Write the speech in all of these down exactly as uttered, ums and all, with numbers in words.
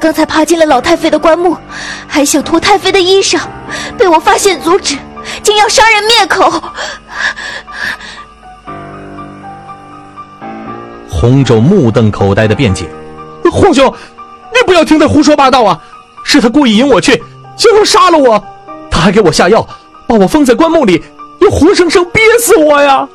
刚才爬进了老太妃的棺木，还想脱太妃的衣裳，被我发现阻止，竟要杀人灭口。 洪昼目瞪口呆的辩解： 皇兄，你不要听他胡说八道啊！是他故意引我去，想要杀了我，他还给我下药，把我封在棺木里，要活生生憋死我呀！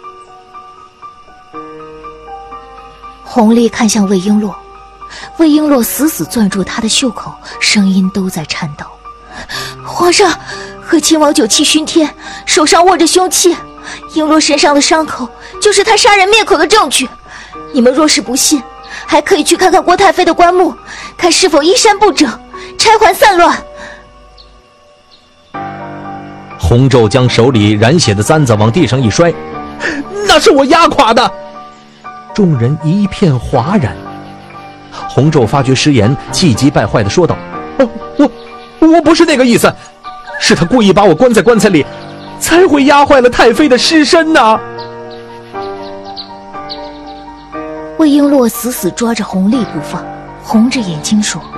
弘历看向魏璎珞，魏璎珞死死攥住他的袖口，声音都在颤抖。皇上，和亲王酒气熏天，手上握着凶器，璎珞身上的伤口就是他杀人灭口的证据。你们若是不信，还可以去看看郭太妃的棺木，看是否衣衫不整，钗环散乱。 洪昼将手里染血的簪子往地上一摔： 那是我压垮的！ 众人一片哗然。洪昼发觉失言，气急败坏地说道： 哦、我我不是那个意思，是他故意把我关在棺材里，才会压坏了太妃的尸身呢。 魏璎珞死死抓着弘历不放，红着眼睛说：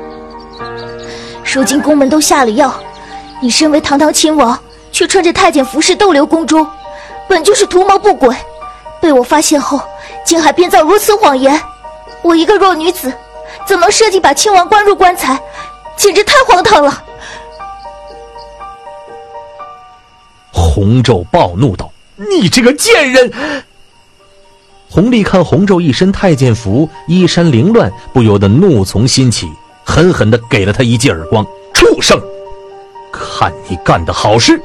如今宫门都下了药，你身为堂堂亲王，却穿着太监服饰逗留宫中，本就是图谋不轨，被我发现后竟还编造如此谎言。我一个弱女子，怎能设计把亲王关入棺材，简直太荒唐了。 洪昼暴怒道： 你这个贱人！ 弘历看洪昼一身太监服，衣衫凌乱，不由得怒从心起，狠狠地给了他一记耳光：畜生，看你干的好事！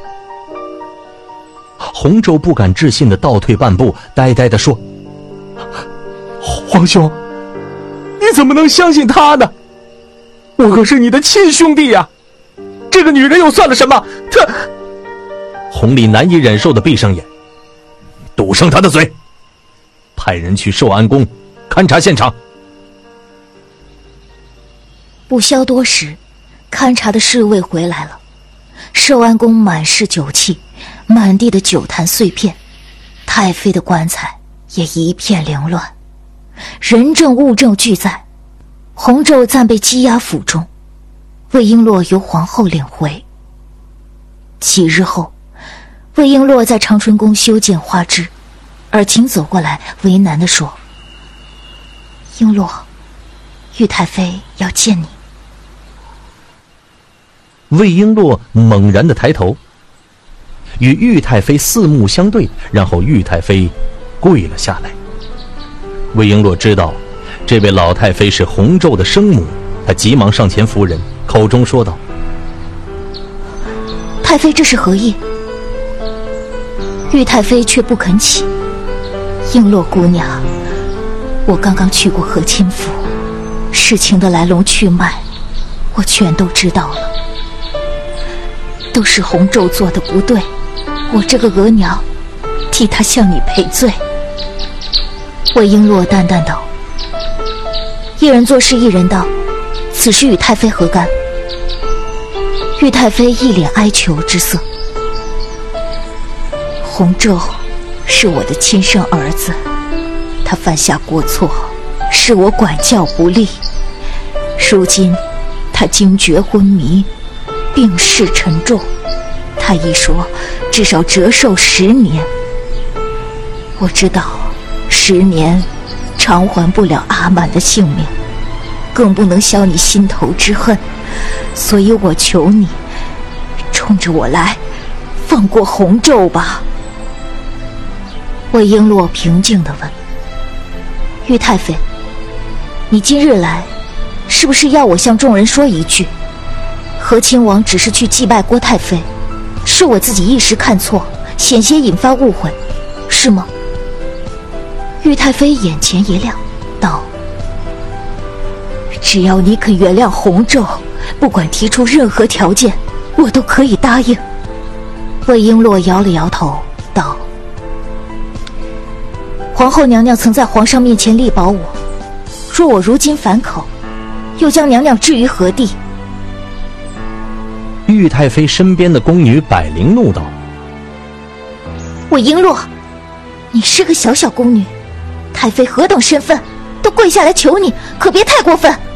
洪昼不敢置信地倒退半步，呆呆地说： 皇兄，你怎么能相信他呢？我可是你的亲兄弟呀！这个女人又算了什么？她…… 弘历难以忍受地闭上眼：堵上他的嘴，派人去寿安宫勘察现场。 不消多时，勘察的侍卫回来了。寿安宫满是酒气，满地的酒坛碎片，太妃的棺材也一片凌乱，人证物证俱在。洪昼暂被羁押府中，魏璎珞由皇后领回。几日后，魏璎珞在长春宫修建花枝，尔晴走过来为难地说：璎珞，玉太妃要见你。 魏璎珞猛然地抬头，与玉太妃四目相对，然后玉太妃跪了下来。魏璎珞知道这位老太妃是洪昼的生母，她急忙上前扶人，口中说道： 太妃这是何意？玉太妃却不肯起。璎珞姑娘，我刚刚去过和亲府，事情的来龙去脉我全都知道了，都是洪昼做的不对，我这个额娘替她向你赔罪。魏璎珞淡淡道：一人做事一人当，此事与太妃何干？玉太妃一脸哀求之色。洪昼是我的亲生儿子，他犯下过错，是我管教不力。如今他惊厥昏迷，病势沉重，太医说至少折寿十年。我知道十年偿还不了阿满的性命，更不能消你心头之恨，所以我求你冲着我来，放过洪昼吧。魏璎珞平静地问：玉太妃，你今日来是不是要我向众人说一句，和亲王只是去祭拜郭太妃，是我自己一时看错，险些引发误会，是吗？玉太妃眼前一亮，道：只要你肯原谅洪昼，不管提出任何条件，我都可以答应。魏璎珞摇了摇头，道：皇后娘娘曾在皇上面前力保我，若我如今反口，又将娘娘置于何地？ 玉太妃身边的宫女百灵怒道： 魏璎珞，你是个小小宫女，太妃何等身份，都跪下来求你，可别太过分。